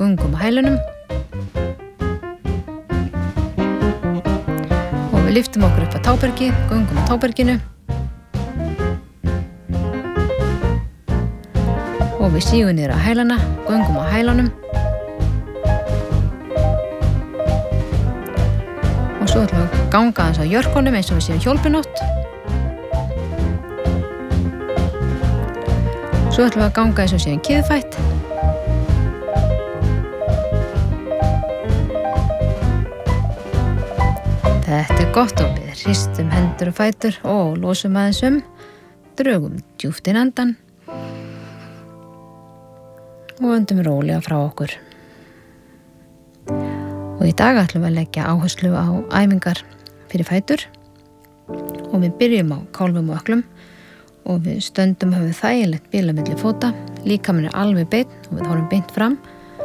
göngum á hælunum og við lyftum okkur upp á tábergið, göngum á táberginu og við sígum niður á hælana, göngum á hælunum og svo ætlum við að ganga aðeins á jörkunum eins og við séum hjólpinótt. Svo ætlum við að ganga eins og séum kiðfætt. Þetta gott og við hristum hendur og fætur og losum aðeins drögum djúpt inn andann og öndum rólega frá okkur. Og í dag ætlum við að leggja áherslu á æfingar fyrir fætur og við byrjum á kálfum og ökklum og við stöndum höfum þægilegt bil á milli fóta, líkaminn alveg beinn og við horfum beint fram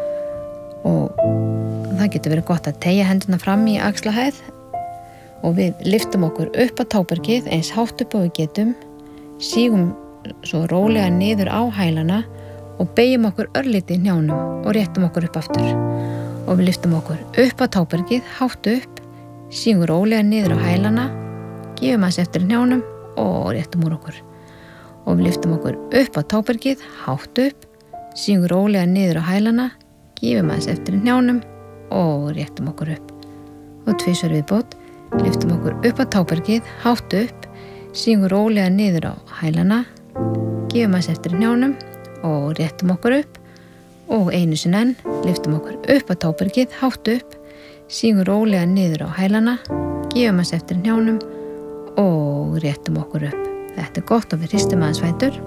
og það getur verið gott að teygja hendurna fram í axlahæð og við lyftum okkur upp á tábergið eins hátt upp og við getum, sígum svo rólega niður á hælana og beygjum okkur örlítið í hnjánum og réttum okkur upp aftur. Og við lyftum okkur upp á tábergið, hátt upp, sígum rólega niður á hælana, gefum aðeins eftir í hnjánum og réttum úr okkur. Og við lyftum okkur upp á tábergið, hátt upp, sígum rólega niður á hælana, gefum aðeins eftir í hnjánum og réttum okkur upp. Og tvisvar viðbót, lyftum okkur upp á tábergið, hátt upp, sígum rólega niður á hælana, gefum aðeins eftir í hnjánum og réttum okkur upp og einu sinni enn, lyftum okkur upp á tábergið, hátt upp, sígum rólega niður á hælana, gefum aðeins eftir í hnjánum og réttum okkur upp. Þetta gott og við hristum aðeins fætur.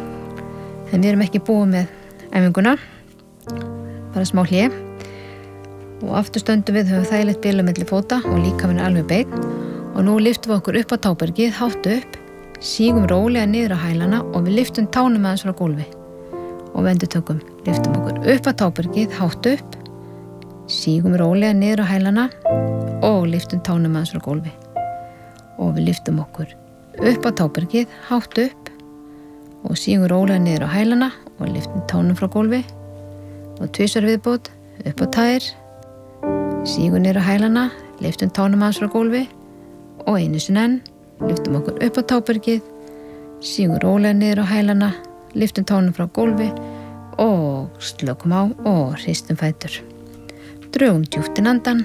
En við erum ekki búið með æfinguna, bara smá hlé. Og aftur stöndum við höfum þægilegt bil á milli fóta og líkaminn alveg beinn. Og nú lyftum við okkur upp á tábergið, hátt upp, sígum rólega niður á hælana og við lyftum tánum aðeins frá gólfi. Og við endurtökum, lyftum okkur upp á tábergið, hátt upp, sígum rólega niður á hælana og lyftum tánum aðeins frá gólfi. Og við lyftum okkur upp á tábergið, hátt upp og sígum rólega niður á hælana og lyftum tánum frá gólfi. Og tvisvar viðbót, upp á tær, sígum niður á hælana, lyftum tánum aðeins frá gólfi og einu sinni enn, lyftum okkur upp á tábergið, sígum rólega niður á hælana, lyftum tánum frá gólfi og slökum á og hristum fætur. Drögum djúpt inn andann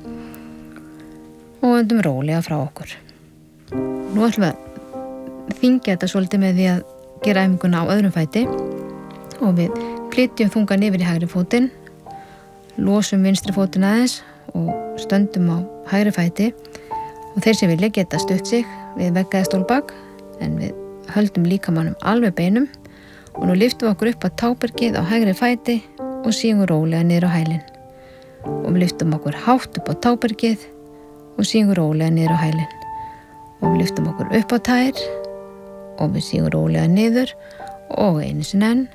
og öndum rólega frá okkur. Nú ætlum við að þyngja þetta svolítið með því að gera æfinguna á öðrum fæti og við flytjum þungan yfir í hægri fótinn, losum vinstri fótinn aðeins og stöndum á hægri fæti og þeir sem vilja geta stutt sig við vegg eða stólbak en við höldum líkamannum alveg beinum og nú lyftum við okkur upp á tábergið á hægri fæti og sígum rólega niður á hælinn. Og við lyftum okkur hátt upp á tábergið og sígum rólega niður á hælinn. Og við lyftum okkur upp á tær og við sígum rólega niður og einu sinni enn,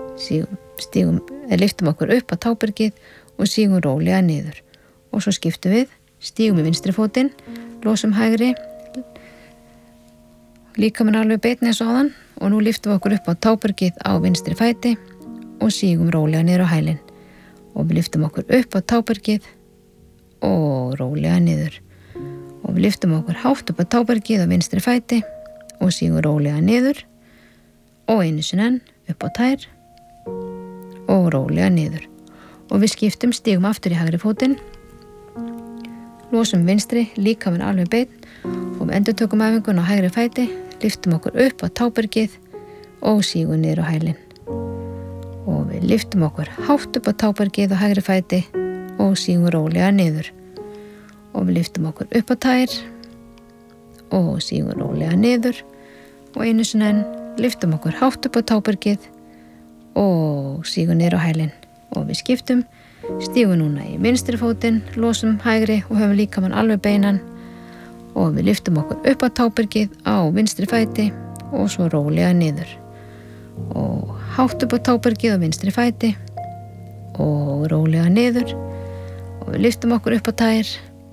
lyftum okkur upp á tábergið og sígum rólega niður. Og svo skiptum við, stígum í vinstri fótinn, losum hægri, líkaminn alveg beinn eins og áðan og nú lyftum við okkur upp á tábergið á vinstri fæti og sígum rólega niður á hælinn. Og við lyftum okkur upp á tábergið og rólega niður. Og við lyftum okkur hátt upp á tábergið á vinstri fæti og sígum rólega niður og einu sinni enn upp á tær og rólega niður. Og við skiptum, stígum aftur í hægri fótinn, losum vinstri, líkaminn alveg beinn og við endurtökum æfingun á hægri fæti, lyftum okkur upp á tábergið og sígum niður á hælinn. Og við lyftum okkur hátt upp á tábergið á hægri fæti og sígum rólega niður. Og við lyftum okkur upp á tær og sígum rólega niður og einu sinni enn, lyftum okkur hátt upp á tábergið og sígum niður á hælinn. Og við skiptum, stígum núna í vinstri fótinn, losum hægri og höfum líkamann alveg beinan og við lyftum okkur upp á tábergið á vinstri fæti og svo rólega niður. Og hátt upp á tábergið á vinstri fæti og rólega niður og við lyftum okkur upp á tær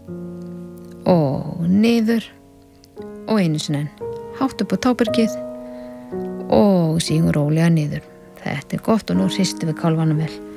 og niður og einu sinni enn, hátt upp á tábergið og sígum rólega niður. Þetta gott og nú hristum við kálfanum vel.